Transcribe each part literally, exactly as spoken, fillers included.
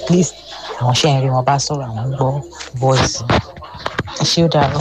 least àwọn ṣe ń rí wọn bá sọ̀rọ̀ àwọn gbọ́ voice. Ẹ ṣé ó dàárọ̀.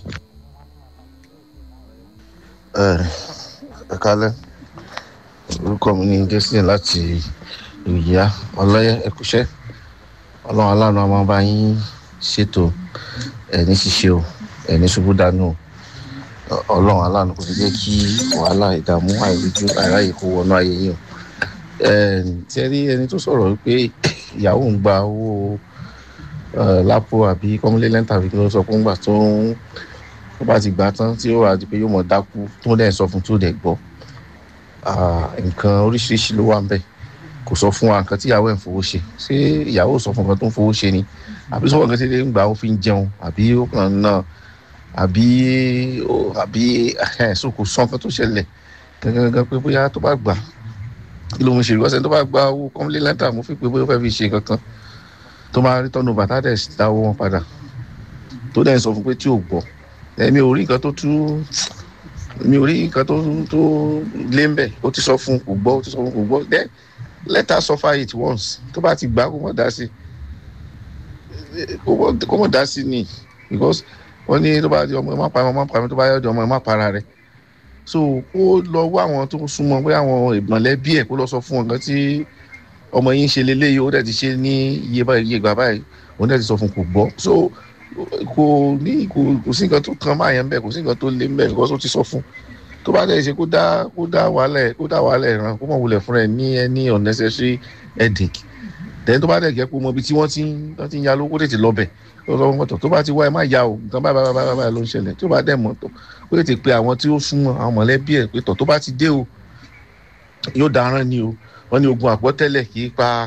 ẹ ẹ kálẹ́, orúkọ mi ní Jésìn láti ìyá ọlọ́yẹ ẹkúṣẹ́. Ọlọ́run aláàánú a máa bá yín ṣètò ẹni ṣíṣe o, ẹni ṣubú dànù o. Ọlọ́run aláàánú kò ní jẹ́ kí wàhálà ìdààmú àìríjú àìráyè kó wọnú ayé yín o. Tí ẹ rí ẹni tó sọ̀rọ̀ wípé ìyàwó ń gba owó lápò àbí kọ́mílé lẹ́ńtà àbí kí ló sọ pé ń gbà tó ń tó bá ti gbà tán tí ó wà di pé yóò mọ̀ dákú tó dẹ̀ sọ fún tó dẹ̀ gbọ́. Nǹkan oríṣiríṣi ló wà ń bẹ̀. Kò sọ fún wa nǹkan tí ìyàwó ẹ̀ ń fowó ṣe. Ṣé ìyàwó sọ fún nǹkan tó ń fowó ṣe ni? Àbí sọ fún nǹkan tí ilé ń gbà ó fi ń jẹun? Àbí ó kàn náà? Àbí àbí ẹ̀sùn kò sọ nǹkan tó ṣẹlẹ̀ gangan pé bóyá tó bá gbà kí ló ń ṣe ìwọ́sẹ̀ tó bá gba owó kọ́mílé lẹ́ńtà mo fi pé bóyá ó fẹ́ fi ṣe kankan tó máa rí tọ́nu bàtà dẹ̀ dá owó wọn padà tó dẹ̀ sọ fún pé tí ò gbọ́. Èmi ò rí nǹkan tó tú mi ò rí nǹkan tó tó lé ń bẹ̀. Ó ti sọ fún kò gbọ́, ó ti sọ fún kò gbọ́. Then let her suffer it once. Tó bá ti gbà kó mọ̀ dá sí kó mọ̀ dá sí ni because wọ́n ní tó bá di ọmọ ẹ má pa ẹ má pa ẹ tó bá yọ di ọmọ ẹ má para rẹ̀. So kó lọ wá àwọn tó súnmọ́ bóyá àwọn ìmọ̀lẹ́bí ẹ̀ kó lọ sọ fún nǹkan tí ọmọ yín ṣe leléyìí ó dẹ̀ ti ṣe ní iye báyìí iye ìgbà báyìí òun dẹ̀ ti sọ fún kò gbọ́. So kò ní kò kò sí nǹkan tó kan máa yẹn bẹ́ẹ̀, kò sí nǹkan tó lé bẹ́ẹ̀ because ó ti sọ fún. Tó bá dẹ̀ ṣe kó dá kó dá wàhálà ẹ̀ kó dá wàhálà ẹ̀ ràn kó mọ̀ wulẹ̀ fúnra ẹ̀ ní any unnecessary headache. Then tó bá dẹ̀ jẹ́ kó mọ ibi tí wọ́n ti ń wọ́n ti ń ya lówó tètè lọ bẹ̀. Ó sọ fún mọ́tò tó bá ti wá ẹ má ya o nǹkan báyìí báyìí báyìí ló ń ṣẹlẹ̀. Tó bá dẹ̀ mọ́tò ó tètè pe àwọn tí ó súnmọ́ àwọn mọ̀lẹ́bí ẹ̀ pé tọ̀ tó bá ti dé o yóò dáràn ni o. Wọ́n ní ogun àpọ́tẹ́lẹ̀ kì í pa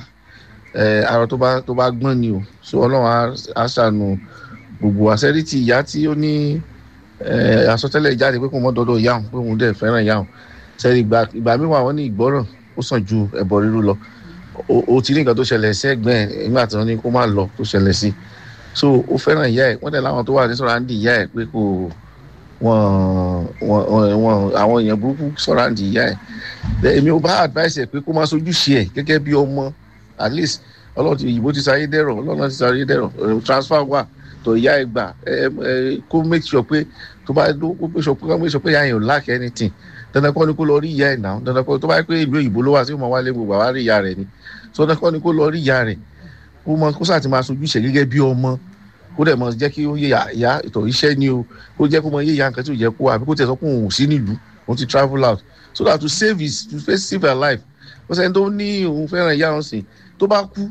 arọ tó bá tó bá gbọ́n ni o. So Ọlọ́run á ṣàánú gbogbo àṣẹ́rí ti ìyá tí ó ní àsọtẹ́lẹ̀ jáde pé kò mọ́ dọ́dọ̀ ìyá òun pé òun dẹ̀ fẹ́ràn ìyá òun. Ṣẹ́rí ìgbà ìgbà míwà wọ́n ní ìgbọ́ràn ó sàn ju ẹbọ rírú lọ. O ti ní nǹkan tó ṣẹlẹ̀ sẹ́gbẹ̀ẹ́ nígbà tí wọ́n ní kó má lọ tó ṣẹlẹ̀ sí. So ó fẹ́ràn ìyá ẹ̀ wọ́n dẹ̀ láwọn tó wà ní sọ̀ràǹdì ìyá ẹ̀ pé kò wọ́n wọ́n wọ́n àwọn èèyàn burúkú sọ̀ràǹdì ìyá ẹ̀. Èmi ò bá advice ẹ̀ pé kó má sojú ṣe ẹ̀ gẹ́gẹ́ bí ọmọ at least Ọlọ́run ti ìbò ti sáyé dẹ̀rọ̀ Ọlọ́run ti sáyé dẹ̀rọ̀ transfer wà tó ìyá ẹ̀ gbà kó make sure pé tó bá kó make sure pé kó make sure pé ìyá yẹn ò lack anything. Dandan kọ́ ni kó lọ rí ìyá ẹ̀ náà dandan kọ́ tó bá yẹ pé ìlú òyìnbó ló wà sí ọmọ wálé gbogbo àwa rí ìyá rẹ̀ ni. So dandan kọ́ ni kó lọ rí ìyá rẹ̀ kó mọ kó sáà ti máa sojú ṣe gẹ́gẹ́ bí ọmọ kó dẹ̀ mọ jẹ́ kí ó yé ìyá ìtọ̀ iṣẹ́ ni o kó jẹ́ kó mọ yé ìyá nǹkan tí ò jẹ́ kó àbí kó tẹ̀ sọ pé òun ò sí nílùú òun ti travel out so that to save his to face save her life. Ó sẹ́ni tó ní òun fẹ́ràn ìyá òun sìn tó bá kú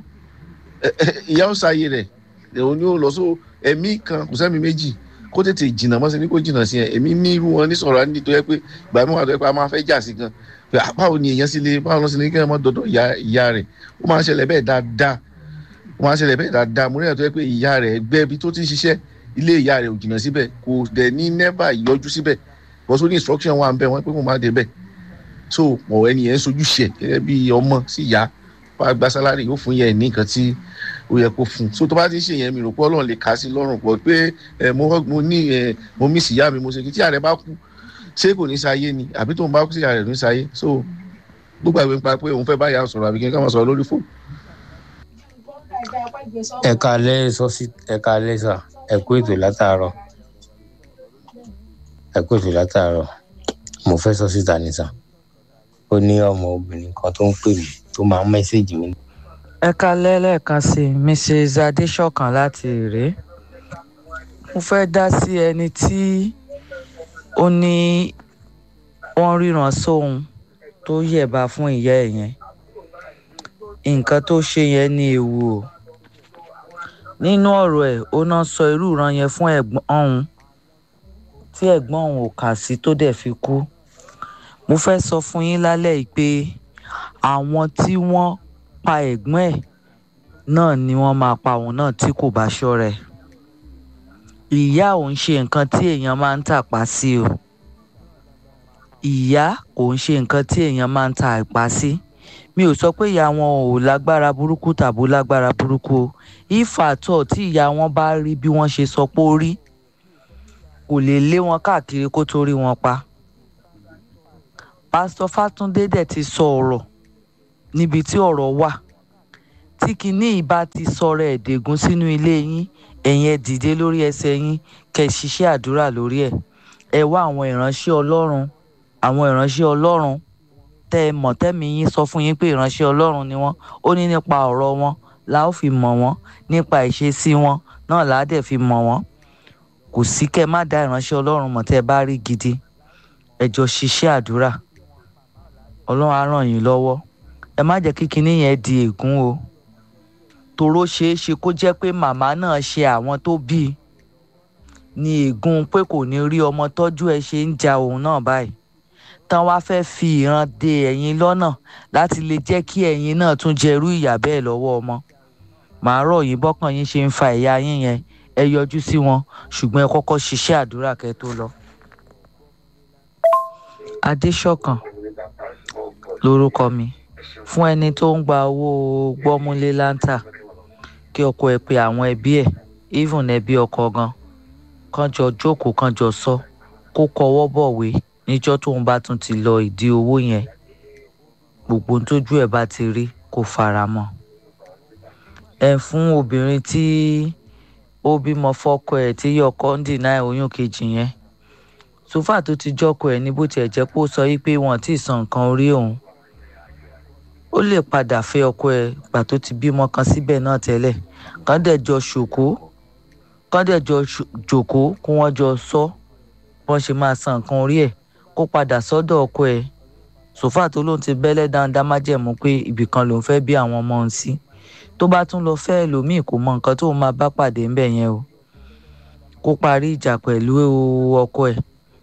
ìyá òun sáyé rẹ̀ òun ni ó lọ so ẹ̀mí kan kò sẹ́mi méjì kó tètè jìnnà mọ́ sí ní kó jìnnà sí ẹ̀ èmi ní irú wọn ní sọ̀rọ̀ ní tó yẹ pé ìgbà mi wà tó yẹ pé a máa fẹ́ jà sí gan pé báwo ni èèyàn sì lè báwo lọ sí ní kí ẹ mọ́ dọ́dọ̀ ìyá rẹ̀ ó máa ń ṣẹlẹ̀ bẹ́ẹ̀ dáadáa ó máa ń ṣẹlẹ̀ bẹ́ẹ̀ dáadáa mo rí ẹ̀ tó yẹ pé ìyá rẹ̀ ẹgbẹ́ ibi tó ti ń ṣiṣẹ́ ilé ìyá rẹ̀ ò jìnnà síbẹ̀ kò dẹ̀ ní never yọjú síbẹ̀ bọ́ sórí instruction wà ń bẹ̀ wọ́n pé mo máa dé bẹ̀ so mọ̀ ẹni yẹn sojú ṣẹ̀ gẹ́gẹ́ bí ọmọ sí ìyá bá gba sálárì yóò fún yẹn ní nǹkan tí ó yẹ kó fún so tó bá ti ń ṣe yẹn mi rò pé Ọlọ́run lè kà sí lọ́rùn pọ̀ pé ẹ mo ní ẹ mo mí síyá mi mo ṣe kí tí ààrẹ bá kú ṣé kò ní sáyé ni àbí tó ń bá kú sí ààrẹ ní sáyé so gbogbo àgbẹ̀ ń pa pé òun fẹ́ bá yà sọ̀rọ̀ àbí kí n ká máa sọ̀rọ̀ lórí fóònù. ẹ káalẹ́ sọ́sí ẹ káalẹ́ sà ẹ kú ètò látàárọ̀ ẹ kú ètò látàárọ̀ mo fẹ́ sọ síta ní sà ó ní ọmọ obìnrin kan tó ń pè mí tó máa ń mẹ́sẹ̀jì mi. ẹ káalẹ́ lẹ́ẹ̀kan sí Mrs Adéṣọ̀kan láti Ìrè mo fẹ́ dá sí ẹni tí ó ní wọ́n ríran sóhun tó yẹ̀bá fún ìyá ẹ̀ yẹn nǹkan tó ṣe yẹn ní ewu o nínú ọ̀rọ̀ ẹ̀ ó náà sọ irú ìran yẹn fún ẹ̀gbọ́n ọ̀hún tí ẹ̀gbọ́n ọ̀hún ò kà sí tó dẹ̀ fi kú mo fẹ́ sọ fún yín lálẹ́ yìí pé àwọn tí wọ́n pa ẹ̀gbọ́n ẹ̀ náà ni wọ́n máa pa òun náà tí kò bá ṣọ́ra ẹ̀ ìyá ò ń ṣe nǹkan tí èèyàn máa ń tàpá sí o ìyá kò ń ṣe nǹkan tí èèyàn máa ń ta àpá sí mi ò sọ pé ìyá wọn ò lágbára burúkú tàbí lágbára burúkú o ìfàtọ̀ tí ìyá wọn bá rí bí wọ́n ṣe sọ pé ó rí kò lè lé wọn káàkiri kó tó rí wọn pa pásítọ̀ Fátúndé dẹ̀ ti sọ ọ̀rọ̀ níbi tí ọ̀rọ̀ wà tí kinní ìbá ti sọ̀rọ̀ ẹ̀dẹ̀gún sínú ilé yín, ẹ̀yin ẹ dìde lórí ẹsẹ̀ yín kẹ́ ṣiṣẹ́ àdúrà lórí ẹ̀. Ẹ wá àwọn ìránṣẹ́ Ọlọ́run àwọn ìránṣẹ́ Ọlọ́run tẹ́ ẹ mọ̀ tẹ́mi yín sọ fún yín pé ìránṣẹ́ Ọlọ́run ni wọ́n. Ó ní nípa ọ̀rọ̀ wọn la ó fi mọ̀ wọ́n, nípa ìṣesí wọn náà la á dẹ̀ fi mọ̀ wọ́n. Kò sí kẹ́ má dá ìránṣẹ́ Ọlọ́run mọ̀ tẹ́ ẹ bá rí gidi. Ẹ jọ ṣiṣẹ́ àdúrà. Ọlọ́run á ràn yín lọ́wọ́. Ẹ má jẹ́ kí kinní yẹn di ègún o. Toró ṣeé ṣe kó jẹ́ pé màmá náà ṣe àwọn tó bí i. Ni ègún pé kò ní rí ọmọ tọ́jú ẹ ṣe ń ja òun náà báyìí. Tán wá fẹ́ fi ìran de ẹ̀yin lọ́nà láti lè jẹ́ kí ẹ̀yin náà tún jẹrú ìyà bẹ́ẹ̀ lọ́wọ́ ọmọ. Màá rọ̀ yín bọ́kàn yín ṣe ń fa ìyá yín yẹn, ẹ yọjú sí wọn, ṣùgbọ́n ẹ kọ́kọ́ ṣiṣẹ́ àdúrà kẹ́ tó lọ. Adéṣọ̀kan lórúkọ mi. Fún ẹni tó ń gba owó gbọ́múlé láńtà, kí ọkọ ẹ pe àwọn ẹbí ẹ̀, even ẹbí ọkọ gan, kán jọ jókòó kán jọ sọ, kó kọwọ́ bọ̀wé níjọ́ tóun bá tún ti lọ ìdí owó yẹn. Gbogbo ohun tójú ẹ̀ bá ti rí kó fara mọ́. Ẹ fún obìnrin tí ó bímọ fọ́kọ ẹ̀ tí ọkọ ń deny oyún kejì yẹn. Sófà tó ti jọ́kọ ẹ̀ ní bó tiẹ̀ jẹ́ pé ó sọ wípé wọn ti san nǹkan orí òun. Ó lè padà fẹ́ ọkọ ẹ̀ gbà tó ti bímọ kan síbẹ̀ náà tẹ́lẹ̀. Kán dẹ̀ jọ ṣòkó kán dẹ̀ jọ jòkó kó wọ́n jọ sọ bọ́n ṣe máa san nǹkan orí ẹ̀ kó padà sọ́dọ̀ ọkọ ẹ̀. Sófà tó lóun ti bẹ́lẹ̀ dáadáa májẹ̀mú pé ibìkan lòun fẹ́ bí àwọn ọmọ òun sí. Tó bá tún lọ fẹ́ ẹlòmíì kò mọ nǹkan tóun máa bá pàdé ńbẹ̀ yẹn o. Kó parí ìjà pẹ̀lú ọkọ ẹ̀.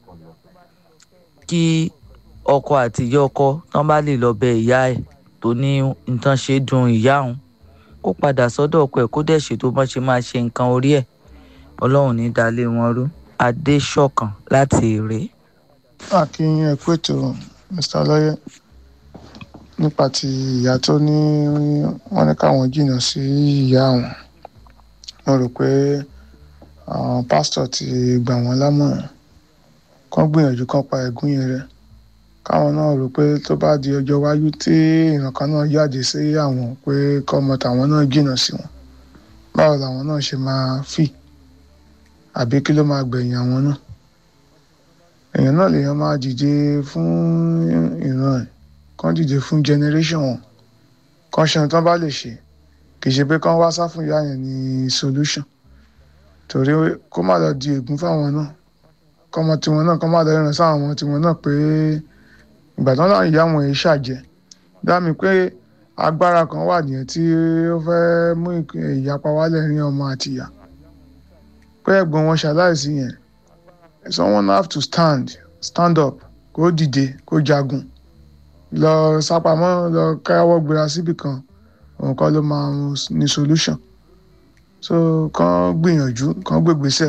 Kí ọkọ àti ìyá ọkọ tán bá lè lọ bẹ ìyá ẹ̀ tó ní nǹkan ṣe dùn ìyá òun, kó padà sọ́dọ̀ ọkọ ẹ̀ kó dẹ̀ ṣètò bọ́n ṣe máa ṣe nǹkan orí ẹ̀. Ọlọ́run ní dalé wọn rú. Adéṣọ̀kan láti Èrè. Akínyìn ẹ pé tó Mr. Ọlọ́yẹ nípa ti ìyá tó ní wọ́n ní káwọn jìnnà sí ìyá wọn. Mo rò pé àwọn pásítọ̀ ti gbà wọ́n lámọ̀ràn kán gbìyànjú kán pa ẹ̀gún yẹn rẹ́. Káwọn náà rò pé tó bá di ọjọ́ iwájú tí ìran kan náà jáde sí àwọn pé kọ́mọ tàwọn náà jìnnà sí wọn, báwo làwọn náà ṣe máa fì àbí kí ló máa gbẹ̀yìn àwọn náà. Èèyàn náà lèèyàn máa dìde fún ìran ẹ̀, kán dìde fún generation wọn, kán ṣe ohun tán bá lè ṣe. Kì í ṣe pé kán wá sá fún ìyá yẹn ní solution, torí kó má lọ di ègún fáwọn náà. Kọ́mọ tiwọn náà kán má lọ rìn sáwọn ọmọ tiwọn náà pé ìgbà tán láwọn ìyá wọn yìí ṣàjẹ́. Dá mi pé agbára kan wà nìyẹn tí ó fẹ́ mú ìyapa wálẹ̀ ní ọmọ àti ìyá. Pé ẹ̀gbọ́n wọn ṣaláìsí yẹn, someone have to stand stand up kó dìde kó jagun lọ sápamọ́ lọ káwọ́ gbéra síbì kan, òun kọ́ ló máa ní solution. So kán gbìyànjú kán gbégbèsè.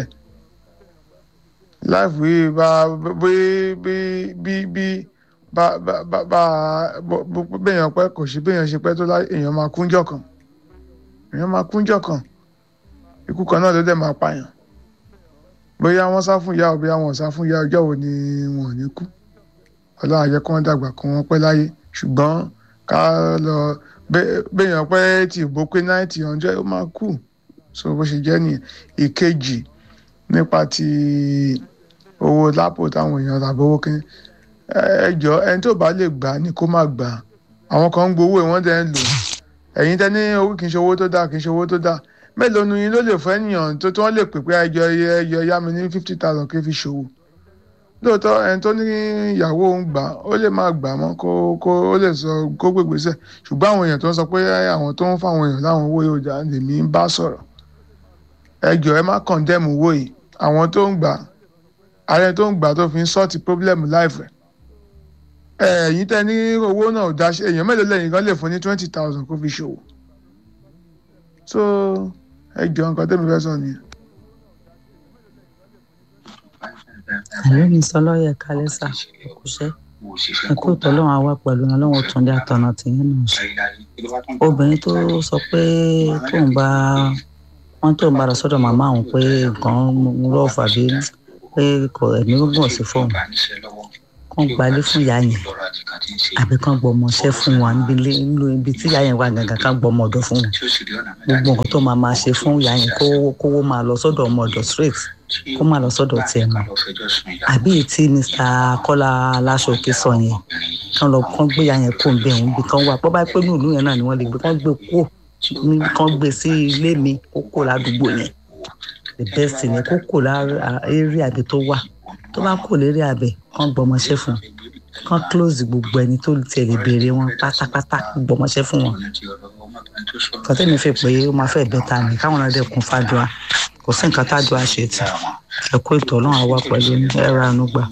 Life yìí bá bí bí bí bí bá bá bá bá béèyàn pẹ́ kò sí béèyàn ṣe pẹ́ tó láyé, èèyàn máa kúnjọ́ kan èèyàn máa kúnjọ́ kan ikú kan náà ló dẹ̀ máa pààyàn. Bóyá wọ́n sá fún ìyá o bóyá wọ́n sá fún ìyá, ọjọ́ wo ni wọn ò ní kú. Ọlọ́run á jẹ́ kí wọ́n dàgbà kí wọ́n pẹ́ láyé, ṣùgbọ́n ká lọ béèyàn pẹ́ tí ìbò pé ninety hundred ó máa kú. So bó ṣe jẹ́ nìyẹn. Ìkejì nípa ti owó lápò táwọn èèyàn tàbí owó kí ẹjọ́ ẹni tó bá lè gbà ní kó má gbà. Àwọn kan ń gbowó ìwọ́n dẹ̀ ń lò. Ẹ̀yin tẹ́ ní owó kì í ṣe owó tó dáa kì í ṣe owó tó dáa. Mélòó nu yín ló lè fẹ́ ènìyàn tó tí wọ́n lè pè pé ẹjọ́ ẹjọ́ yá mi ní fifty thousand kí n fi ṣòwò. Lóòótọ́ ẹni tó ní ìyàwó ń gbà ó lè má gbà mọ́ kó kó ó lè sọ kó gbégbèsè. Ṣùgbọ́n àwọn èèyàn tó ń sọ pé àwọn tó ń fáwọn èèyàn láwọn owó yóò dá lèmi ń bá sọ̀rọ̀. Ẹjọ́ ẹ má condemn owó yìí. Àwọn tó ń gbà ààrẹ tó ń gbà tó fi ń sọ́ọ̀tì problem life rẹ̀. Ẹ̀yin tẹ́ ní owó náà ò dá ṣe èèyàn mélòó lẹ́yìn kan lè fún ní twenty thousand kó fi ṣòwò. So ẹjọ́ nǹkan tẹ́mi fẹ́ sọ nìyẹn. Àlọ́ mi sọ lọ́yẹ̀ kalẹ́ sà ẹ̀kúṣẹ́ ẹ̀kú ìtọ́lọ́run àwa pẹ̀lú ọlọ́run òtúndé àtọ̀nà tìyẹn náà sọ. Obìnrin tó sọ pé tóun bá wọ́n tóun bá lọ sọ́dọ̀ màmá òun pé nǹkan rọ́ọ̀fù àbí pé kò ẹ̀mí gbọ̀n sí fóun kán gbalé fún ìyá yẹn àbí kán gbọmọṣẹ́ fún wa níbi ibi tí ìyá yẹn wà gangan kán gbọmọ ọ̀dọ̀ fún wọn gbogbo nǹkan tó máa máa ṣe fún ìyá yẹn kówó kówó máa lọ sọ́dọ̀ ọmọ ọ̀dọ̀ straight kó máa lọ sọ́dọ̀ tiẹ̀ mọ́ àbí tí Mr. Kọ́lá Aláṣọkè sọ yẹn kán lọ kán gbé ìyá yẹn kó ń bẹ òun bí kán wà bọ́bá pé ní ìlú yẹn náà ni wọ́n lè gbé kán gbé kó kán gbé sí ilé mi kó kó ládùúgbò yẹn the best ni kó kó lára eré àbí tó wà tó bá kó lérí àbẹ kán gbọmọṣẹ́ fún kán close gbogbo ẹni tó tiẹ̀ lè béèrè wọn pátápátá gbọmọṣẹ́ fún wọn kọ́tẹ́mi fi pé ó máa fẹ́ bẹ́ta ni káwọn náà dẹ̀ kún fàdúrà kò sí nǹkan tájú àṣẹ tì ẹ kó ètò ọlọ́run àwa pẹ̀lú ẹ̀rọ ànúgbà.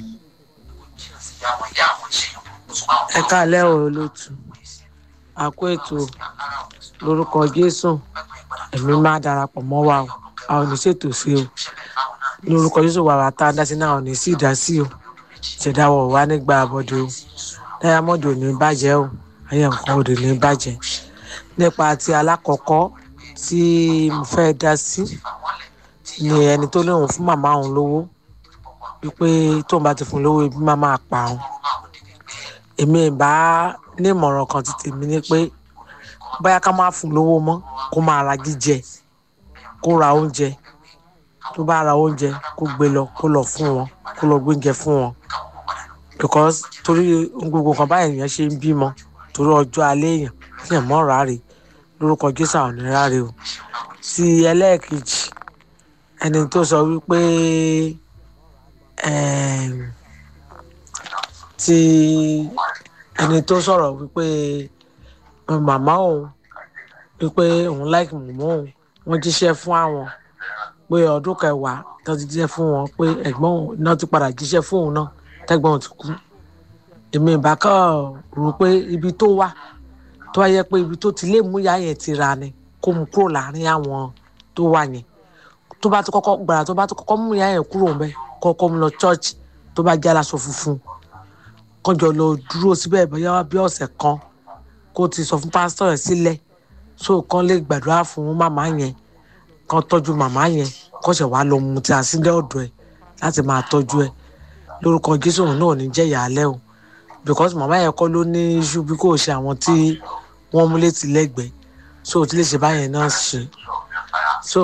ẹ káàlẹ́ o olóòtú àkó ètò lórúkọ Jésù ẹ̀mí máa darapọ̀ mọ́ wa o a ò ní ṣètò sí o lórúkọ Jésù wà wá tá a dá sí náà ò ní sí ìdásí o ṣẹ̀dáwọ̀ wá nígbà àbọ̀dé o Diamond ò ní bàjẹ́ o ayé nǹkan ò ní bàjẹ́ nípa ti alákọ̀ọ́kọ́ tí mo fẹ́ dá sí ni ẹni tó lóun fún màmá òun lówó wípé tóun bá ti fún lówó ibi máa máa pa òun èmi ìbá ní ìmọ̀ràn kan ti tèmi ni pé bóyá ká má fún lówó mọ́ kó máa ra jíjẹ kó ra oúnjẹ tó bá ra oúnjẹ kó gbé lọ kó lọ fún wọn kó lọ gbé oúnjẹ fún wọn because torí gbogbo kan báyìí èèyàn ṣe ń bímọ torí ọjọ́ alẹ́ èèyàn tí èèyàn mọ́ ráre lórúkọ Jésù àwọn ní ráre o ti ẹlẹ́ẹ̀kejì ẹni tó sọ wípé ti ẹni tó sọ̀rọ̀ wípé màmá òun wípé òun láìkì màmá òun wọ́n jíṣẹ́ fún àwọn pé ọdún kẹwàá tó ti jíṣẹ́ fún wọn pé ẹ̀gbọ́n òun náà ti padà jíṣẹ́ fún òun náà tẹ́gbọ́n òun ti kú èmi ìbá kàn rò pé ibi tó wà tó wá yẹ pé ibi tó ti lè mú ìyá yẹn ti ra ni kó mú kúrò láàrin àwọn tó wà yẹn tó bá ti kọ́kọ́ gbàrà tó bá ti kọ́kọ́ mú ìyá yẹn kúrò ńbẹ̀ kọ́kọ́ mú lọ church tó bá jẹ́ aláṣọ funfun kọjọ lọ dúró síbẹ̀ bóyá bí ọ̀sẹ̀ kan kó ti sọ fún pásítọ̀ rẹ̀ sílẹ̀ so kan lè gbàdúrà fún màmá yẹn kan tọ́jú màmá yẹn kọ́ṣẹ̀ wá lọ mú ti àsílẹ̀ ọ̀dọ̀ ẹ̀ láti máa tọ́jú ẹ̀ lórúkọ Jésù òun náà ní jẹ́ ìyàlẹ́ o because màmá yẹn kọ́ ló ní iṣu bí kò ṣe àwọn tí wọ́n mú létí lẹ́gbẹ̀ẹ́ so tí lè ṣe báyẹn náà ṣe so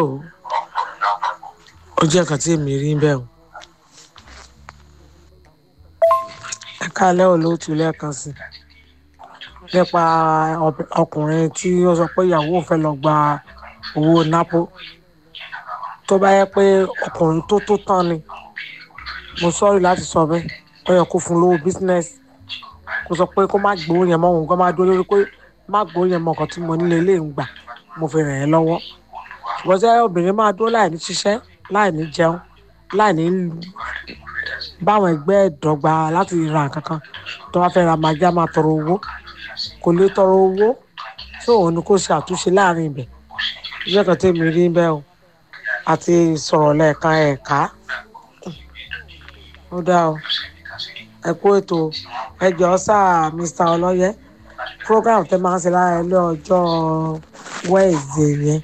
ó jẹ́ nǹkan tí èmi rí bẹ́ẹ̀ o. ẹ káalẹ́ olóòtú lẹ́ẹ̀kan sí nípa ọkùnrin tí ó sọ pé ìyàwó fẹ́ lọ gba owó nápó tó bá yẹ pé ọkùnrin tó tó tán ni mo sọ́ọ̀rì láti sọ bẹ́ẹ̀ ó yẹ kó fún lówó bísínẹ́sì kó sọ pé kó má gbowó yẹn mọ́ òun kó má dúró lórí pé má gbowó yẹn mọ́ ọkàn tí mo nílé ilé ń gbà mo fi ràn ẹ́ lọ́wọ́ ṣùgbọ́n tí obìnrin máa dúró láì ní ṣiṣẹ́ láì ní jẹun láì ní báwọn ẹgbẹ́ ìdọ́gba láti ra nǹkan kan tó wá fẹ́ ra màjá máa tọrọ owó kò lè tọrọ owó tí òun ni kò ṣe àtúnṣe láàrin ibẹ̀ ìjọ kan tèmi rí bẹ́ẹ̀ o àti sọ̀rọ̀ lẹ́ẹ̀kan ẹ̀ka ó dá o ẹ kú ètò ẹjọ́ sáà Mr. Ọlọ́yẹ program tẹ máa ń ṣe lára ilé ọjọ́ Wednesday yẹn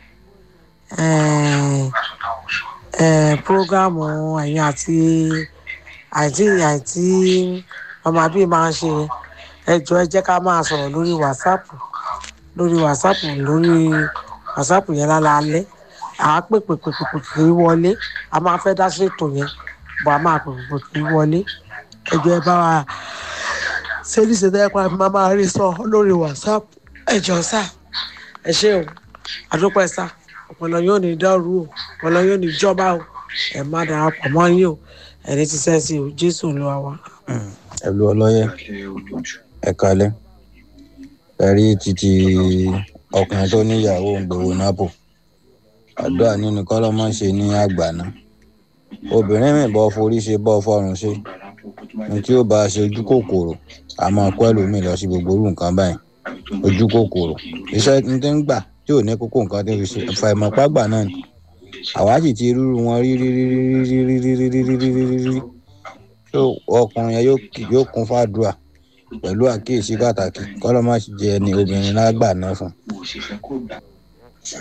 program ẹ̀yìn àti àìtí àìtí ọmọ àbí máa ń ṣe ẹjọ́ ẹ jẹ́ ká máa sọ̀rọ̀ lórí WhatsApp lórí WhatsApp lórí WhatsApp yẹn lálẹ́ àá pè pè pè pè pè kì í wọlé a máa fẹ́ dá sí ètò yẹn bọ̀ a máa pè pè pè kì í wọlé ẹjọ́ ẹ bá wa ṣé ní ṣe dáa pa máa máa rí sọ lórí WhatsApp ẹjọ́ sá ẹ ṣé o àdúpẹ́ sá ọpọlọ yóò ní dàrú o ọpọlọ yóò ní jọba o ẹ má darapọ̀ mọ́ yín o ẹni tí sẹ́sì o Jésù ló wá wá. ẹlú Ọlọ́yẹ ẹ kalẹ̀ ẹ rí títí ọkùnrin tó níyàwó ń gbowó nápò àdúrà nínú kọ́lọ́mọ́ ṣe ní àgbàná obìnrin mi bọ́ forí ṣe bọ́ fọ́run ṣe ní tí ó bá ṣe ojú kòkòrò àmọ́ ọkọ ẹlòmíì lọ sí gbogbo orú nǹkan báyìí ojú kòkòrò iṣẹ́ ní tí ń gbà tí ò ní kókó nǹkan tí ń fi ṣe àfàìmọ̀págbà náà ni àwa sì ti rúru wọn rí rí rí rí rí rí rí rí rí rí rí rí rí tó ọkùnrin yẹn yóò kún fàdúrà pẹ̀lú àkíyèsí pàtàkì kọ́lọ́mọ́ jẹ ni obìnrin lágbà náà fún.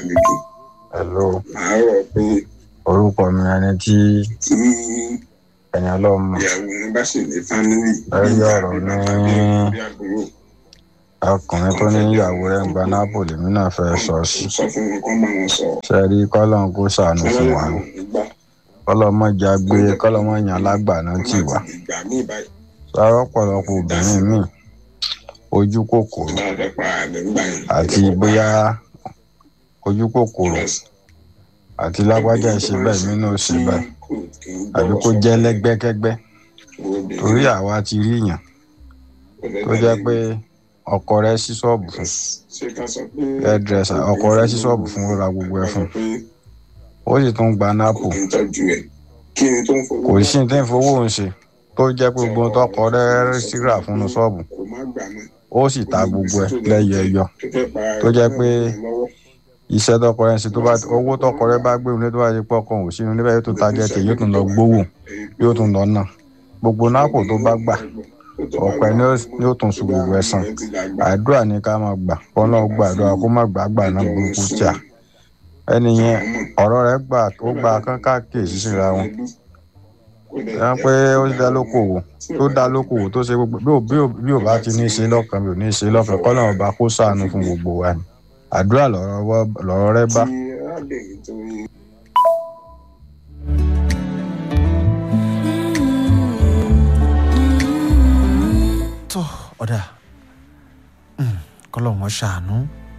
hello orúkọ mi ẹni tí ẹni ọlọ́run mọ̀ ẹ̀rí ọ̀rọ̀ ní ọkùnrin tó ní ìyàwó rẹ̀ ń gba nápòlì mí náà fẹ́ sọ sí ṣe rí kọ́lọ́n kó ṣàánú fún wa kọ́lọ́mọ jágbe kọ́lọ́mọ yàn lágbàná tì wá sáré ọ̀pọ̀lọpọ̀ obìnrin míì ojú kòkòrò àti bóyá ojú kòkòrò àti lágbájá ìṣe bẹ́ẹ̀ nínú òṣè bẹ́ẹ̀ àbí kó jẹ́ lẹ́gbẹ́kẹ́gbẹ́ torí àwa ti rí yàn tó jẹ́ pé ọkọ rẹ̀ ṣí ṣọ́ọ̀bù fún hairdresser ọkọ rẹ̀ ṣí ṣọ́ọ̀bù fún ó ra gbogbo ẹ̀ fún ó sì tún gba nápò kò sí ní tí ń fowó ń ṣe tó jẹ́ pé gbogbo tọkọ rẹ̀ síra fún un ṣọ́ọ̀bù ó sì ta gbogbo ẹ̀ lẹ́yẹyọ tó jẹ́ pé iṣẹ́ tọkọ rẹ̀ ń ṣe tó bá owó tọkọ rẹ̀ bá gbé nílé tó bá ṣe pọ̀ kan ò sínú níbẹ̀ yóò tún tajẹ́ tè yóò tún lọ gbówó yóò tún lọ náà gbogbo nápò tó bá gbà ọ̀pẹ ni yóò tún sun gbogbo ẹ̀ sàn àdúrà ní ká máa gbà kọ́ náà gbàdúrà kó má gbà gbà náà burúkú tíà ẹni yẹn ọ̀rọ̀ rẹ̀ gbà ó gba kákàkiri síra wọn ẹ pé ó dá lókòwò tó dá lókòwò tó ṣe gbogbo bí ò bá ti ní í ṣe lọ́kàn bí ò ní í ṣe lọ́kàn kọ́ náà bá kó ṣàánú fún gbogbo wa ni àdúrà lọ̀rọ̀ rẹ̀ bá. tó ọ̀dà kọ́lọ̀ wọn ṣàánú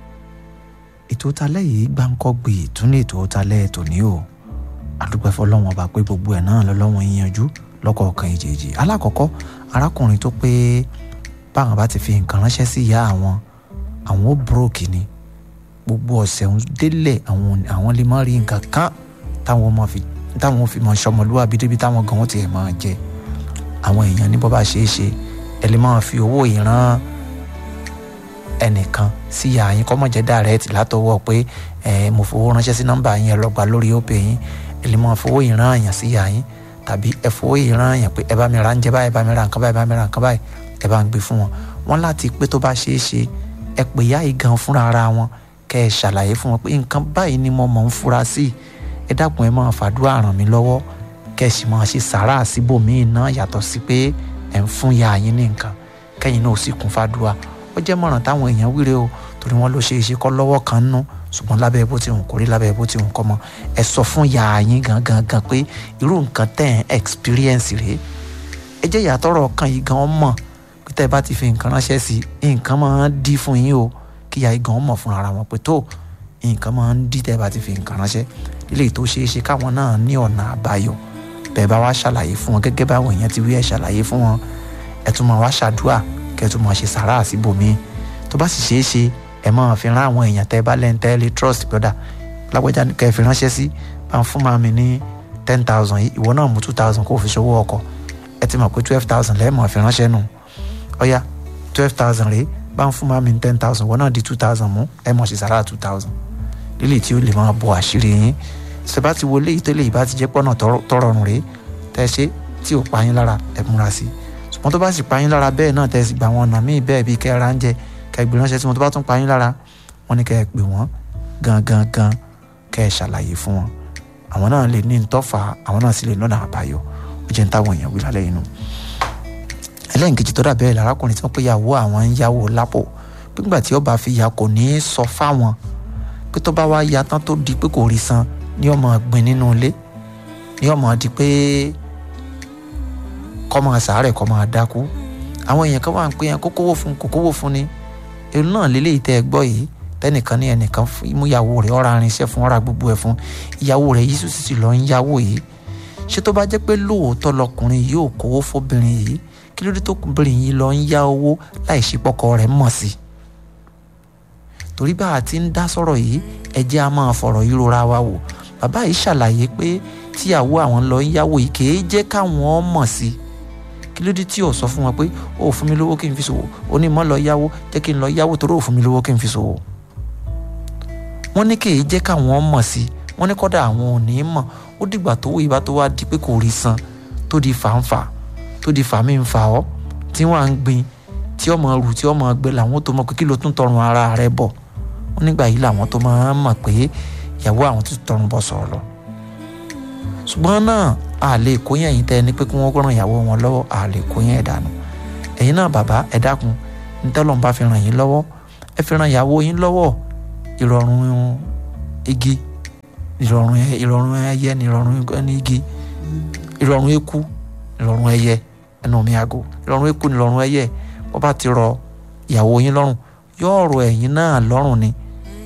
ètò talẹ́ yìí gbáǹkọ́gbì tún ní ètò talẹ́ tòní o àdúgbò fọlọ́wọ́n ọba pé gbogbo ẹ̀ náà lọ́lọ́wọ́n yanjú lọ́kọ̀ọ̀kan ìjèjì alákọ̀ọ́kọ́ arákùnrin tó pé báwọn bá ti fi nǹkan ránṣẹ́ sí ìyá àwọn àwọn ó búrọ́kì ni gbogbo ọ̀sẹ̀ ń délẹ̀ àwọn àwọn lè má rí nǹkan kan táwọn máa fi táwọn fi máa ṣọmọlúwàbí débi táwọn gan wọ́n ti ẹ̀ máa jẹ àwọn èèyàn ní bọ́ bá ṣe é ṣe ẹ lè máa fi owó ìran ẹnìkan sí ìyá yín kọ́ mọ̀ jẹ́ dàrẹ́ẹ̀tì látọwọ́ pé ẹ mo fowó ránṣẹ́ sí nọ́mbà yín ẹ lọ gbà lórí òpè yín ẹ lè máa fowó ìran àyàn sí ìyá yín tàbí ẹ fowó ìran àyàn pé ẹ bá mi ra ń jẹ báyìí ẹ bá mi ra nǹkan báyìí ẹ bá mi ra nǹkan báyìí ẹ bá ń gbé fún wọn wọn láti pé tó bá ṣeé ṣe ẹ pè ìyá yìí gan fúnra ara wọn kẹ ẹ ṣàlàyé fún wọn pé nǹkan báyìí ni mo mọ̀ ń fura sí ẹ dákun ẹ máa fàdúrà ràn mí lọ́wọ́ kẹ ẹ sì máa ṣe sàárà síbòmíì náà yàtọ̀ sí pé ẹ ń fún ìyá yín ní nǹkan kẹ́yìn náà sì kún fàdúrà ó jẹ́ mọ̀ràn táwọn èèyàn wíre o torí wọn ló ṣe é ṣe kọ́ lọ́wọ́ kan nú ṣùgbọ́n lábẹ́ bó ti hùn kórí lábẹ́ bó ti hùn kọ́ mọ́ ẹ sọ fún ìyá yín gangan gan pé irú nǹkan tẹ̀ ń experience rèé ẹ jẹ́ ìyàtọ̀rọ̀ kan yìí gan mọ̀ pé tẹ́ ẹ bá ti fi nǹkan ránṣẹ́ sí nǹkan máa ń dí fún yín o kí ìyá yín gan mọ̀ fúnra ara wọn pé tó nǹkan máa ń dí tẹ́ ẹ bá ti fi nǹkan ránṣẹ́ lílé tó ṣe é ṣe káwọn náà ní ọ̀nà àbáyọ bẹ́ẹ̀ bá wá ṣàlàyé fún wọn gẹ́gẹ́ báwọn èèyàn ti wí ẹ̀ ṣàlàyé fún wọn ẹ tún máa wá ṣàdúrà kẹ́ ẹ tún máa ṣe sàárà síbòmíì tó bá sì ṣeé ṣe ẹ máa fi rán àwọn èèyàn tẹ́ ẹ bá lẹ́nu tẹ́ ẹ lè trust brother lágbájá kẹ́ ẹ fi ránṣẹ́ sí bá ń fún màmí ní ten thousand yìí ìwọ náà mú two thousand kó o fi ṣòwò ọkọ̀ ẹ ti mọ̀ pé twelve thousand lẹ́ẹ̀ máa fi ránṣẹ́ nù ọ̀yá twelve thousand rèé bá ń fún màmí ní ten thousand ìwọ náà di two thousand mú ẹ mọ̀ ṣe sàárà two thousand lílì tí ó lè máa bọ àṣírí yín ṣe bá ti wọlé ìtẹ́lẹ̀ ìbá ti jẹ́ pọ́nà tọrọrùn rèé tẹ́ ṣe tí ò pa yín lára ẹ múra sí ṣùgbọ́n tó bá sì pa yín lára bẹ́ẹ̀ náà tẹ́ sì gbà wọn ọ̀nà míì bẹ́ẹ̀ bíi kẹ́ ẹ ra ń jẹ kẹ́ ẹ gbé ránṣẹ́ sí wọn tó bá tún pa yín lára wọn ni kẹ́ ẹ pè wọ́n gangan gan kẹ́ ẹ ṣàlàyé fún wọn àwọn náà lè ní ntọ́fà àwọn náà sì lè lọ́nà àbáyọ ó jẹ́ ń táwọn èèyàn wí lálẹ́ inú. ẹlẹ́nkejì tó dà bẹ́ẹ̀ lárákùnrin tí wọ́n pé yàwó àwọn ń yáwó lápò nígbà tí ó bá fi ya kò ní í sọ fáwọn pé tó bá wá ya tán tó di pé kò rí san ní ọmọ gbìn nínú ilé ní ọmọ di pé kọ́ máa sàárẹ̀ kọ́ máa dákú àwọn èèyàn kan wà ń pè yẹn kó kówó fún kò kówó fún ni èrò náà lélẹ́yìí tẹ́ ẹ gbọ́ yìí tẹ́nìkan ní ẹnìkan mú ìyàwó rẹ̀ ọ̀rá irinṣẹ́ fún ọ̀rá gbogbo ẹ̀ fún ìyàwó rẹ̀ yìí sì sì lọ ń yáwó yìí ṣé tó bá jẹ́ pé lóòótọ́ lọkùnrin yìí ò kówó fóbìnrin yìí kí ló dé tó kùnbìnrin yìí lọ ń yá owó láì ṣe pọ́kọ rẹ̀ mọ̀ sí i torí bá a ti ń dá sọ̀rọ̀ yìí ẹ jẹ́ a máa fọ̀rọ̀ yìí rora wa wò bàbá yìí ṣàlàyé pé tíyàwó àwọn lọ ń yáwó yìí kì í jẹ́ káwọn mọ̀ sí i kí ló dé tí ò sọ fún wọn pé ó fún mi lówó kí n fi ṣòwò ó ní mọ́ lọ yáwó jẹ́ kí n lọ yáwó torí ó fún mi lówó kí n fi ṣòwò wọ́n ní kì í jẹ́ káwọn mọ̀ sí i wọ́n ní kọ́dà àwọn ò ní mọ̀ ó dìgbà tó ìbá tó wá di pé kò rí san tó di fàǹfà tó di fàmí ń fa ọ́ tí wọ́n à ń gbin tí ọmọ rù tí ọmọ gbé làwọn tó mọ̀ pé kí ló tún tọrùn ara rẹ̀ bọ̀ wọ́n nígbà yìí làwọn tó máa ń mọ̀ pé ìyàwó àwọn tó tọrùn bọ̀ sọ̀rọ̀ lọ ṣùgbọ́n náà a lè kó yẹn yín tẹ́ ní pé kí wọ́n ràn ìyàwó wọn lọ́wọ́ a lè kó yẹn dànù ẹ̀yin náà bàbá ẹ dákun ní tọ́lọ́run bá fi ràn yín lọ́wọ́ ẹ fi ràn ìyàwó yín lọ́wọ́ ìrọ̀rùn igi ìrọ̀rùn ìrọ̀rùn ẹyẹ ní ìrọ̀rùn igi ìrọ̀rùn eku ìrọ̀rùn ẹyẹ ẹnu mi àgò ìrọ̀rùn eku ní ìrọ̀rùn ẹyẹ wọ́n bá ti rọ ìyàwó yín lọ́rùn yóò rọ ẹ̀yin náà lọ́rùn ni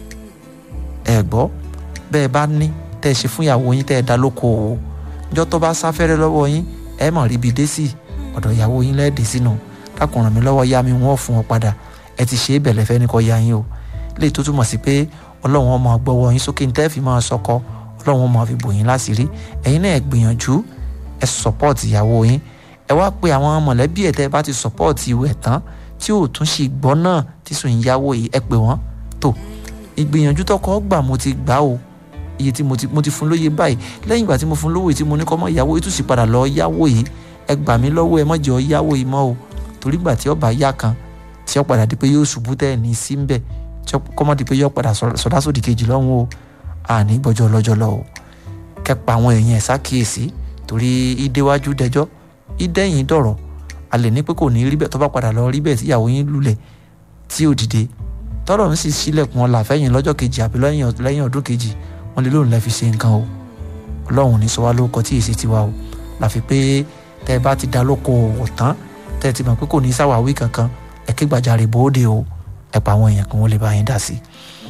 ẹ gbọ́ bẹ́ẹ̀ bá ní tẹ́ ẹ ṣe fún ìyàwó yín tẹ́ ẹ dá lóko òwò níjọ́ tó bá sáfẹ́rẹ́ lọ́wọ́ yín ẹ mọ̀ ríbi dé sí ọ̀dọ̀ ìyàwó yín lẹ́ẹ̀dẹ̀ sínú dákun ràn mí lọ́wọ́ yá mi wọ́n fún ọ padà ẹ ti ṣe é bẹ̀lẹ̀ fẹ́ ní kọ́ ya yín o lè tó túmọ̀ sí pé ọlọ́run ọmọ gbọ́wọ́ yín sókè ní tẹ́ fi máa sọkọ ọlọ́run ọmọ fi bò yín láṣìírí ẹ̀yin náà gbìyànjú ẹ support ìyàwó yín ẹ wá pé àwọn mọ̀lẹ́bí ẹ̀ tẹ́ bá ti support ìwẹ̀ tán tí ò tún ṣe gbọ́ náà tí sùn ìyàwó yìí ẹ pè wọ́n tó ìgbìyànjú tọkọ gbà mo ti gbà o iye tí mo ti mo ti fún lóye báyìí lẹ́yìn ìgbà tí mo fún lówó yìí tí mo ní kọ́ mọ́ ìyàwó yìí tún sì padà lọ yáwó yìí ẹ gbà mí lọ́wọ́ ẹ má jẹ́ ọ yáwó yìí mọ́ o torí gbà tí ó bá yá kan tí ó padà di pé yóò ṣubú tẹ́ ẹ̀ ní sí ń bẹ̀ tí ó kọ́ mọ́ di pé yóò padà sọdá sódì kejì lọ́hùn o àní gbọ́jọ́ lọ́jọ́ lọ o kẹpa àwọn èèyàn ẹ̀ sákìyèsí torí ìdéwájú dẹjọ́ ìdẹ́yìn dọ̀rọ̀ a lè ní pé kò ní rí bẹ́ẹ̀ tó bá padà lọ rí bẹ́ẹ̀ tí ìyàwó yín lulẹ̀ tí ò dìde tọ́rọ̀ ń sì sílẹ̀kùn ọ̀la fẹ́yìn lọ́jọ́ kejì àbí lẹ́yìn ọdún kejì wọ́n lè lóun lẹ́ fi ṣe nǹkan o ọlọ́run ní sọ wá lóko tí èsì tiwa o láfi pé tẹ́ ẹ bá ti dá lóko òwò tán tẹ́ ẹ ti mọ̀ pé kò ní sáwàwí kankan ẹ ké gbàjarè bóde o ẹ pa àwọn èèyàn kan wọ́n lè bá yín dá sí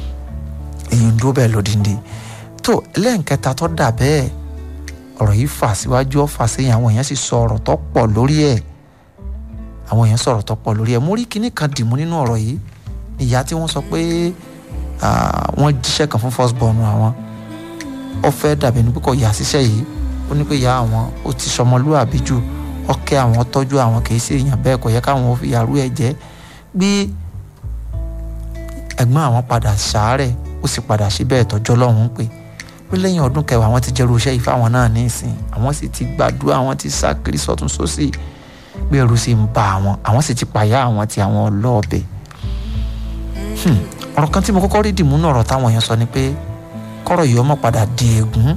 i èyí ń dúró bẹ́ẹ̀ lódìndí tó lẹ́ǹkẹta tó dà bẹ́ẹ̀ ọ̀rọ̀ yìí fà síwájú ọ̀fà sẹ́yìn àwọn èèyàn sì sọ ọ̀rọ̀ tó pọ̀ lórí ẹ̀ àwọn èèyàn sọ̀rọ̀ tó pọ̀ lórí ẹ̀ mo rí kinní kan dìmú nínú ọ̀rọ̀ yìí ìyá tí wọ́n sọ pé wọ́n jíṣẹ́ kan fún first born àwọn ó fẹ́ dàbí ní pé kò yà síṣẹ́ yìí ó ní pé ìyá àwọn ó ti sọmọlúwàbí jù ọkẹ́ àwọn tọ́jú àwọn kì í ṣe èèyàn bẹ́ẹ̀ kò yẹ káwọn fi yàrú ẹ̀ jẹ́ gbé ẹ̀gbọ́n àwọn padà ṣàárẹ̀ ó sì padà ṣe bẹ́ẹ̀ tọ́jọ́ lọ́hùn-ún pé pé lẹ́yìn ọdún kẹwàá àwọn ti jẹ́rú iṣẹ́ yìí fáwọn náà ní ìsìn àwọn sì ti gbàdúrà àwọn ti sá kiri sọ́tún sósì pé ẹrù sì ń ba àwọn àwọn sì ti pàyà àwọn ti àwọn ọlọ́ọ̀bẹ. ọ̀rọ̀ kan tí mo kọ́kọ́ rí dìmú náà ọ̀rọ̀ táwọn èèyàn sọ ni pé kọ́rọ̀ yìí ọmọ padà di ègún.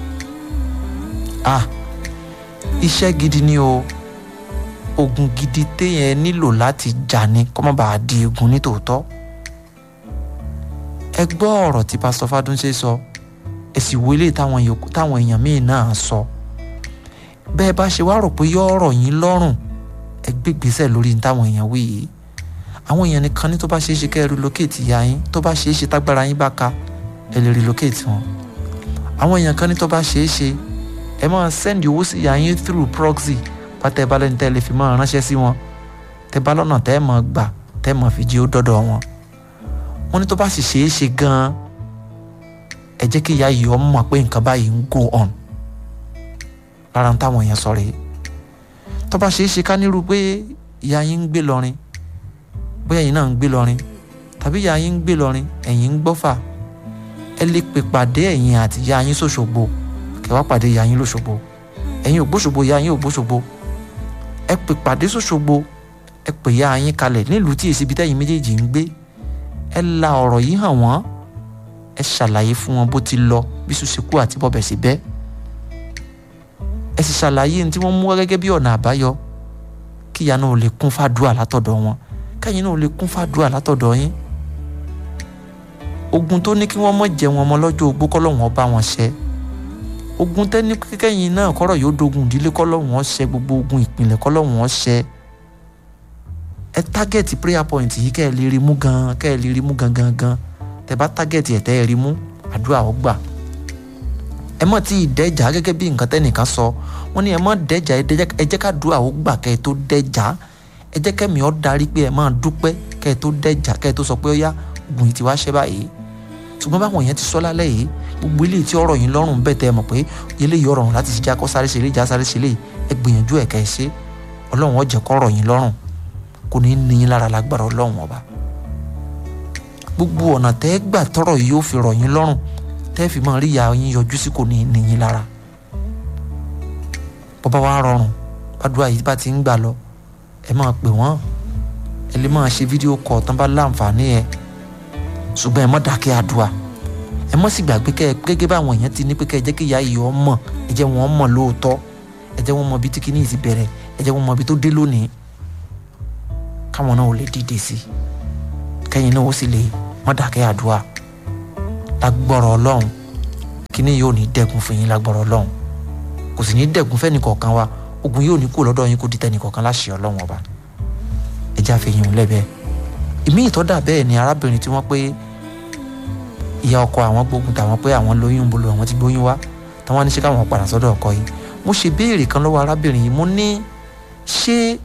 ah iṣẹ́ gidi ni o ogun gidi téèyàn nílò láti jà ní kó má bàa di ègún ní tòótọ́. ẹ gbọ́ ọ̀rọ̀ tí pásítọ̀ Fádúnṣe sọ ẹ sì wo ilé táwọn èèyàn míì náà sọ bẹ́ẹ̀ bá ṣe wá rò pé yọ ọ̀rọ̀ yín lọ́rùn ẹ gbé ìgbésẹ̀ lórí táwọn èèyàn wí yìí àwọn èèyàn nìkan ní tó bá ṣeé ṣe kẹ́ ẹ relocate ìyá yín tó bá ṣeé ṣe tágbára yín bá ka ẹ lè relocate wọn àwọn èèyàn kan ní tó bá ṣeé ṣe ẹ máa send owó sí ìyá yín through proxy pátá ẹ bá lẹ́ni tẹ́ lè fi máa ránṣẹ́ sí wọn tẹ́ bá lọ́nà tẹ́ máa gbà tẹ́ máa fi jí ó dọ́dọ̀ wọn wọn ní tó bá sì ṣeé ṣe gan-an ẹ jẹ́ kí ìyá yìí ọmọ mọ̀ pé nǹkan báyìí ń go on lára ń táwọn èèyàn sọ rèé tó bá ṣeé ṣe ká nírú pé ìyá yín ń gbé lọrin bóyá ẹ̀yin náà ń gbé lọrin tàbí ìyá yín ń gbé lọrin ẹ̀yin ń gbọ́fà ẹ lè pè pàdé ẹ̀yin àti ìyá yín sóṣogbo kẹ́ wá pàdé ìyá yín lóṣogbo ẹ̀yin ògbóṣogbo ìyá yín ògbóṣogbo ẹ pè pàdé sóṣogbo ẹ pè ìyá yín kalẹ̀ nílùú tí èsì ibi tẹ́yin méjèèjì ń gbé ẹ la ọ̀rọ̀ yìí hàn wọ́n ẹ ṣàlàyé fún wọn bó ti lọ bí sùsìkú àti bọ́bẹ̀ sí bẹ́ẹ̀ ẹ sì ṣàlàyé ní tí wọ́n mú wá gẹ́gẹ́ bí ọ̀nà àbáyọ kí ìyá náà lè kún fàdúrà látọ̀dọ̀ wọn kẹ́yìn náà lè kún fàdúrà látọ̀dọ̀ yín ogun tó ní kí wọ́n mọ̀ jẹ wọn ọmọ lọ́jọ́ ogbó kọ́lọ́hún bá wọn ṣẹ ogun tẹ́ ní kẹ́yìn náà kọ́rọ̀ yóò dogun ìdílé kọ́lọ́hún ṣẹ gbogbo ogun ìpìlẹ̀ kọ́lọ́hún ṣẹ ẹ tágẹ́ẹ̀tì prayer point yìí kẹ́ ẹ lè rí mú gan kẹ́ ẹ lè rí mú gan gan gan tẹ́ bá tágẹ́ẹ̀tì ẹ̀ tẹ́ ẹ rí mú àdúrà ó gbà ẹ mọ̀ tí ìdẹ́jà gẹ́gẹ́ bí nǹkan tẹ́nìkan sọ wọ́n ní ẹ mọ̀ dẹ́jà ẹ jẹ́ ká dúà ó gbà kẹ́ ẹ tó dẹ́jà ẹ jẹ́ kẹ́mi ọ́ darí pé ẹ máa dúpẹ́ kẹ́ ẹ tó dẹ́jà kẹ́ ẹ tó sọ pé ó yá ogun yìí ti wá ṣẹ́ báyìí ṣùgbọ́n báwọn èèyàn ti sọ lálẹ́ yìí gbogbo ilé tí ọ̀rọ̀ yìí lọ́rùn bẹ́ẹ̀ tẹ́ ẹ mọ̀ pé eléyìí ọ̀rọ̀ láti ṣe jákọ́ sáré ṣe lé já sáré ṣe lé ẹ gbìyànjú ẹ̀ kẹ́ ẹ ṣe ọlọ́run ó jẹ́ kó ọ̀rọ̀ yìí lọ́rùn kò ní ní yín lára lágbára ọlọ́run ọba gbogbo ọ̀nà tẹ́ gbà tọ́rọ̀ yìí yóò fi rọ̀ yín lọ́rùn tẹ́ fi máa rí ìyá yín yọjú sí kò ní ní yín lára bọ́bá wa rọrùn bàdúrà yìí bá ti ń gbà lọ ẹ máa pè wọ́n ẹ lè máa ṣe fídíò kọ̀ tán bá láǹfààní ẹ ṣùgbọ́n ẹ má dákẹ́ àdúrà ẹ mọ́ sì gbàgbé kẹ́ gẹ́gẹ́ báwọn èèyàn ti ní pé kẹ́ ẹ jẹ́ kí ìyá yìí ọmọ ẹ jẹ́ wọn mọ̀ lóòótọ́ ẹ jẹ́ wọn mọ ibi tí kinní yìí ti bẹ̀rẹ̀ ẹ jẹ́ wọn mọ ibi tó dé lónìí káwọn náà ò lè dìde sí kẹ́yìn náà ó sì lè mọ́ dàkẹ́ àdúrà lágbọ́rọ̀ ọlọ́run kinní yóò ní dẹ́kun fún yín lágbọ́rọ̀ ọlọ́run kò sì ní dẹ́kun fẹ́ni kọ̀ọ̀kan wa ogun yóò ní kó lọ́dọ̀ yín kó di tẹ́ni kọ̀ọ̀kan láṣẹ ọlọ́run ọba ẹ já fi yín lẹ́bẹ̀ẹ́ ìmí ìtọ́dà bẹ́ẹ̀ ni arábìnrin tí wọ́n pé ìyá ọkọ àwọn gbógun tàwọn pé àwọn lóyún ń bolo àwọn ti gbóyún wá táwọn ní ṣe káwọn padà sọ́dọ̀ ọkọ yìí mo ṣe béèrè kan lọ́wọ́ arábìnrin yìí mo ní ṣé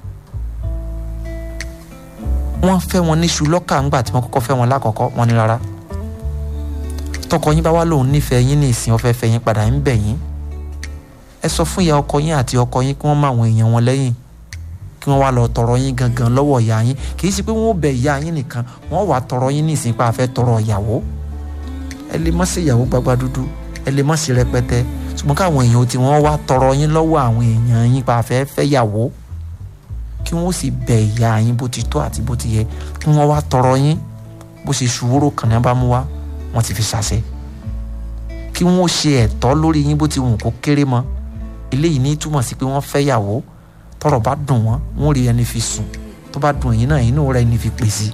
wọ́n fẹ́ wọn níṣu lọ́kà ńgbà tí wọ́n kọ́kọ́ fẹ́ wọn lákọ̀ọ́kọ́ wọn ní rárá tọkọ yín bá wá lòun nífẹ̀ẹ́ yín ní ìsìn ọ̀fẹ́ fẹ́ yín padà ń bẹ̀ yín ẹ sọ fún ìyá ọkọ yín àti ọkọ yín kí wọ́n má àwọn èèyàn wọn lẹ́yìn kí wọ́n wá lọ tọrọ yín gangan lọ́wọ́ ìyá yín kì í ṣe pé wọ́n ó bẹ ìyá yín nìkan wọ́n wá tọrọ yín ní ìsìn pa àfẹ́ tọrọ ìyàwó ẹ lè má ṣe ìyàwó gbagba dúdú ẹ lè má ṣe rẹpẹtẹ ṣùgbọ́n káwọn èèyàn tí wọ́n wá tọrọ yín lọ́wọ́ àwọn èèyàn yín pa àfẹ́ fẹ́ yàwó kí wọ́n sì bẹ ìyá yín bó ti tó àti bó ti yẹ kí wọ́n wá tọrọ yín bó ṣe ṣùwúrò kàn ní bá mú wá wọ́n ti fi ṣàṣẹ kí wọ́n ṣe ẹ̀tọ́ lórí yín bó ti wù kó kéré mọ́ eléyìí ní túmọ̀ sí pé wọ́n fẹ́ yàwó tọ́rọ̀ bá dùn wọ́n wọ́n rí ẹni fi sùn tó bá dùn ẹ̀yin náà ẹ̀yin náà rẹ ẹni fi pèsè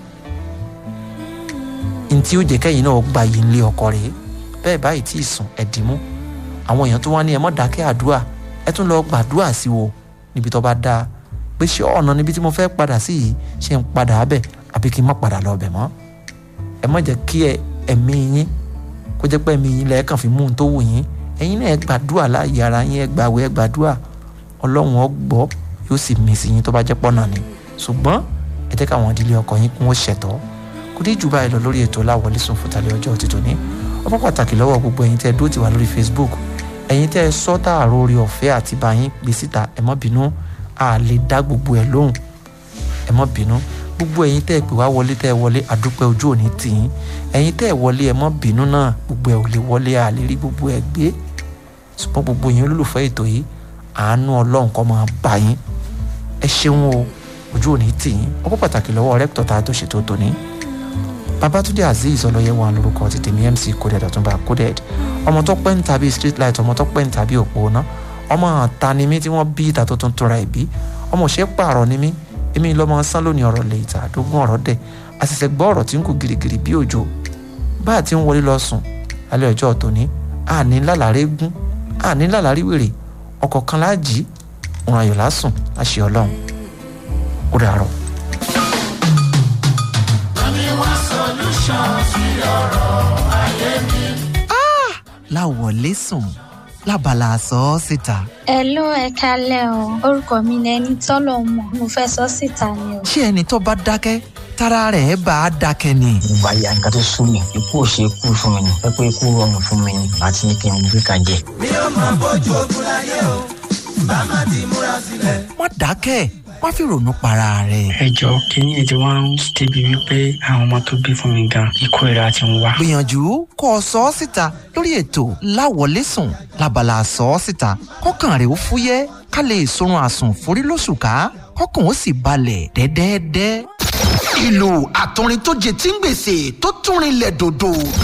ntí ó jẹ́ kẹ́yìn náà gba yìí nílé ọkọ rẹ̀ bẹ́ẹ̀ báyìí tí ì sùn ẹ̀dínmú àwọn èèyàn tó wá ní ẹ mọ́ dákẹ́ àdúrà ẹ tún lọ gbàdúrà sí wo níbi tó bá dáa pé ṣé ọ̀nà níbi tí mo fẹ́ padà sí yìí ṣe ń padà bẹ̀ àbí kí n má padà lọ bẹ̀ mọ́ ẹ má jẹ́ kí ẹ̀mí yín kó jẹ́ pé ẹ̀mí yín lẹ́ẹ̀kan fi mú un tó wù yín ẹ̀yin náà ẹ gbàdúrà láàyè ara yín ẹ gbàwé ẹ gbàdúrà ọlọ́run ó gbọ́ yóò sì mí sí yín tó bá jẹ́ pọ́nà ni ṣùgbọ́n ẹ jẹ́ káwọn ìdílé ọkọ yín kún ó ṣẹ̀tọ́ kò dé jù báyìí lọ lórí ètò Láwọlé Sùn fún tàlẹ́ ọjọ́ ti tòní ọpọ́ pàtàkì lọ́wọ́ gbogbo ẹ̀yin tẹ́ ẹ dúró tì wá lórí Facebook ẹ̀yin tẹ́ ẹ sọ tààrọ orí ọ̀fẹ́ àti bá yín gbé síta ẹ má bínú a lè dá gbogbo ẹ̀ lóhùn ẹ má bínú gbogbo ẹ̀yin tẹ́ ẹ pè wá wọlé tẹ́ ẹ wọlé àdúpẹ́ ojú òní tì yín ẹ̀yin tẹ́ ẹ wọlé ẹ má bínú náà gbogbo ẹ̀ ò lè wọlé a lè rí gbogbo ẹ̀ gbé ṣùgbọ́n gbogbo yín olólùfẹ́ ètò yìí àánú ọlọ́run kó máa bá yín ẹ ṣeun o ojú òní tì yín ọpọ́ pàtàkì lọ́wọ́ rẹ́pítọ̀ tá a tó ṣètò tòní Babátúndé Azeez Ọlọ́yẹwà lórúkọ ti tèmi M C Coded Ọ̀túnba Coded ọmọ tó pẹ́ ń tàbí street light ọmọ tó pẹ́ ń tàbí òpóná ọmọ àta ni mí tí wọ́n bí ìta tó tún tóra ìbí ọmọ ṣe pààrọ̀ ni mí èmi lọ́mọ sán lónìí ọ̀rọ̀ lè ìta àdógún ọ̀rọ̀ dẹ̀ àṣìṣe gbọ́ ọ̀rọ̀ tí ń kú girigiri bí òjò bá àti ń wọlé lọ sùn alẹ́ ọjọ́ tòní àní lálàrí gún àní lálàrí wèrè ọkọ̀ kan láàjì òun ayọ̀ lásùn láṣẹ ọlọ́run ó dàárọ̀. Láwọlé Sùn lábala sọ ọ́ síta. Hello, ẹ kálẹ́ o orúkọ mi ni ẹni tọ́lọ̀ mọ̀ mo fẹ́ sọ síta ni o. ṣé ẹni tó bá dákẹ́ tára rẹ̀ bá a dákẹ́ ni. ìgbà yà nǹkan tó sún mi ikú ò ṣe kú fún mi ni ẹ pé ikú rọrùn fún mi ni àti ní kí n gbé kan jẹ. mi ò máa bójú ogun láyé o bá má ti múra sílẹ̀. má dákẹ́ má fi ronú para rẹ̀. ẹ jọ kínní ètò wa ń débi wípé àwọn ọmọ tó bí fún mi gan ikú ìra ti ń wá. gbìyànjú kó o sọ ọ́ síta lórí ètò Láwọlé Sùn lábala sọ ọ́ síta kọ́kàn rẹ̀ ó fúyẹ́ ká lè sorun àsùn forí lóṣù ká kọ́kàn ó sì balẹ̀ dẹ́dẹ́dẹ́. ìlù àtọrin tó jẹ tí ń gbèsè tó tún rinlẹ̀ dòdò.